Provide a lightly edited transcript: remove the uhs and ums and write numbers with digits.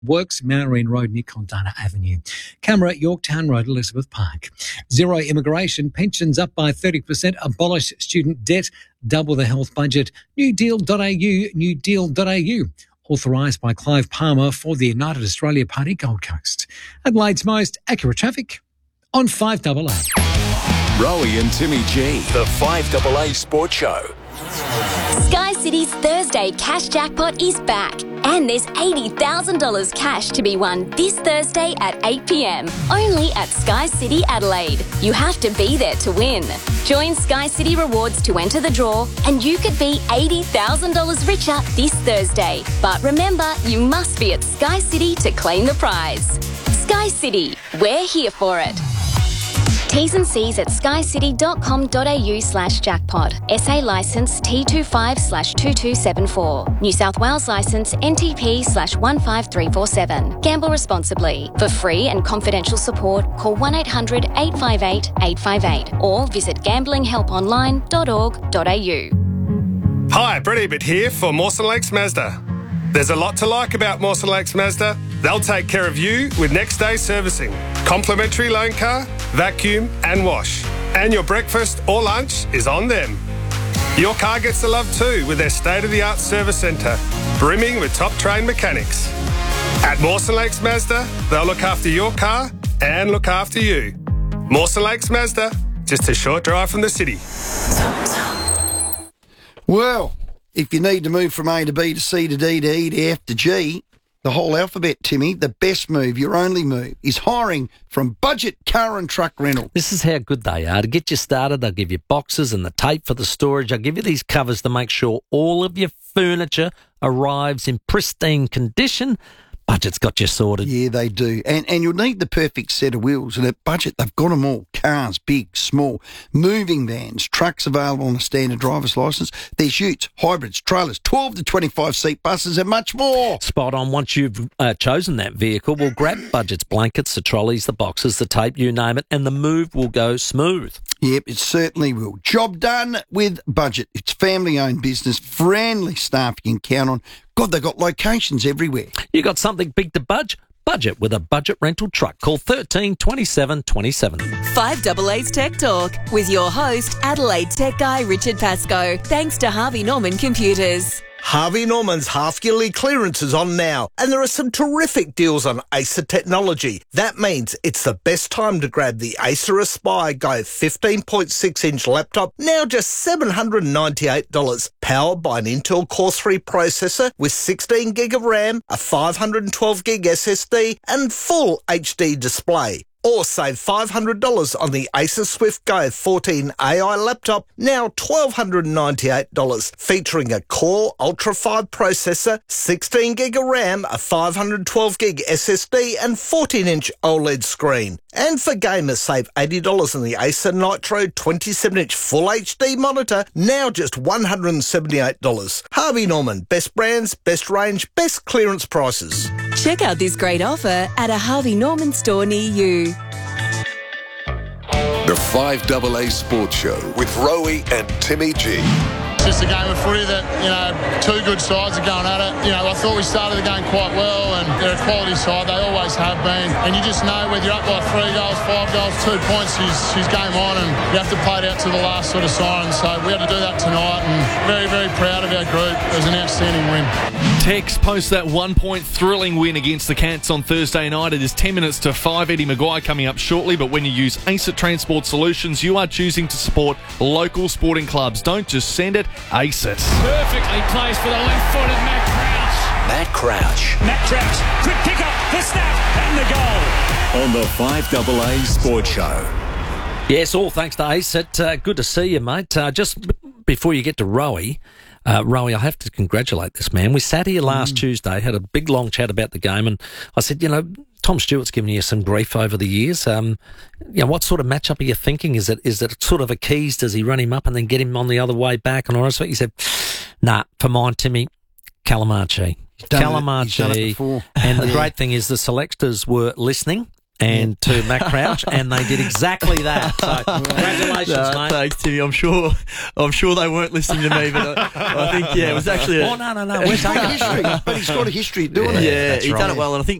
Works, Manarine Road near Condana Avenue. Camera, Yorktown Road, Elizabeth Park. Zero immigration, pensions up by 30%, abolish student debt, double the health budget. newdeal.au. Authorised by Clive Palmer for the United Australia Party, Gold Coast. Adelaide's most accurate traffic on 5AA. Rowie and Timmy G, the 5AA Sports Show. Sky City's Thursday cash jackpot is back. And there's $80,000 cash to be won this Thursday at 8 p.m. only at Sky City Adelaide. You have to be there to win. Join Sky City Rewards to enter the draw and you could be $80,000 richer this Thursday. But remember, you must be at Sky City to claim the prize. Sky City, we're here for it. T's and C's at skycity.com.au/jackpot. SA licence T25/2274. New South Wales licence NTP/15347. Gamble responsibly. For free and confidential support, call 1-800-858-858 or visit gamblinghelponline.org.au. Hi, Brett Ebert here for Mawson Lakes Mazda. There's a lot to like about Mawson Lakes Mazda. They'll take care of you with next day servicing, complimentary loan car, vacuum and wash. And your breakfast or lunch is on them. Your car gets the love too with their state-of-the-art service centre, brimming with top-trained mechanics. At Mawson Lakes Mazda, they'll look after your car and look after you. Mawson Lakes Mazda, just a short drive from the city. Well, if you need to move from A to B to C to D to E to F to G, the whole alphabet, Timmy, the best move, your only move, is hiring from Budget Car and Truck Rental. This is how good they are. To get you started, they'll give you boxes and the tape for the storage. They'll give you these covers to make sure all of your furniture arrives in pristine condition. Budget's got you sorted. Yeah, they do. And you'll need the perfect set of wheels. And at Budget, they've got them all. Cars, big, small, moving vans, trucks available on a standard driver's licence. There's utes, hybrids, trailers, 12 to 25 seat buses and much more. Spot on. Once you've chosen that vehicle, we'll grab Budget's blankets, the trolleys, the boxes, the tape, you name it, and the move will go smooth. Yep, it certainly will. Job done with Budget. It's family-owned business, friendly staff you can count on. God, they've got locations everywhere. You got something big to budge? Budget with a Budget rental truck. Call 13 27 27. 5AA's Tech Talk with your host, Adelaide tech guy Richard Pascoe. Thanks to Harvey Norman Computers. Harvey Norman's half-yearly clearance is on now, and there are some terrific deals on Acer technology. That means it's the best time to grab the Acer Aspire Go 15.6-inch laptop, now just $798, powered by an Intel Core 3 processor with 16 gig of RAM, a 512 gig SSD, and full HD display. Or save $500 on the Acer Swift Go 14 AI laptop, now $1,298, featuring a Core Ultra 5 processor, 16 gig of RAM, a 512 gig SSD and 14-inch OLED screen. And for gamers, save $80 on the Acer Nitro 27-inch Full HD monitor, now just $178. Harvey Norman, best brands, best range, best clearance prices. Check out this great offer at a Harvey Norman store near you. The 5AA Sports Show with Rowie and Timmy G. It's just a game of footy that, two good sides are going at it. I thought we started the game quite well, and they're a quality side. They always have been. And you just know whether you're up by 3 goals, 5 goals, 2 points, she's game on, and you have to play it out to the last sort of siren. So we had to do that tonight, and very, very proud of our group. It was an outstanding win. Tex posts that 1-point thrilling win against the Cats on Thursday night. It is 10 minutes to 5. Eddie Maguire coming up shortly, but when you use Acer Transport Solutions, you are choosing to support local sporting clubs. Don't just send it, ace it. Perfectly placed for the left-footed Matt Crouch. Matt Crouch. Quick pick up, the snap, and the goal. On the 5AA Sports Show. Yes, all thanks to Ace. Good to see you, mate. Just before you get to Rowie, I have to congratulate this man. We sat here last Tuesday, had a big long chat about the game, and I said, Tom Stewart's given you some grief over the years. What sort of matchup are you thinking? Is it sort of a Keys? Does he run him up and then get him on the other way back? And honestly, he said, nah, for mine, Timmy, Calamachi. He's done it before. And the great thing is the selectors were listening and to Matt Crouch, and they did exactly that. So, congratulations, mate. Thanks, Timmy. I'm sure they weren't listening to me, but I think, it was actually no. We're taking history. But he's got a history of doing it. Yeah, That's he's right. done it well, and I think